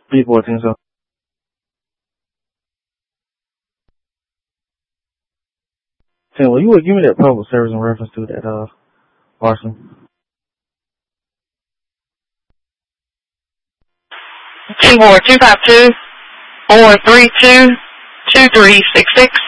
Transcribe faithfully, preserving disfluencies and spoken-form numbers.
B fourteen, so. Say, well, you would give me that public service in reference to that, uh, arson. Two four two five two four three two two three six six.